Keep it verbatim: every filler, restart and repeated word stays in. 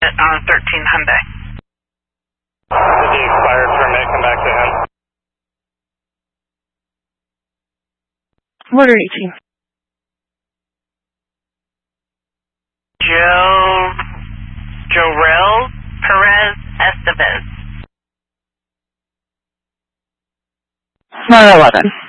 On thirteen Hyundai. The expired permit, come back to him. Order eighteen. Joe, Jorel Perez Estevez. nine eleven.